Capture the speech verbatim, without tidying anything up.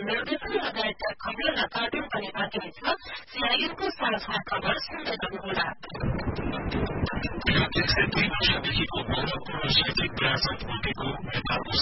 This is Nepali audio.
निर्देशन लगायतका खबर र कार्टुन पनि बाँकी छ। सीआईएनको साझा खबर सुन्दै गर्नुहोला। विगत एक सय दुई वर्षदेखिको गौरवपूर्ण शैक्षिक विरासत बोकेको नेपालको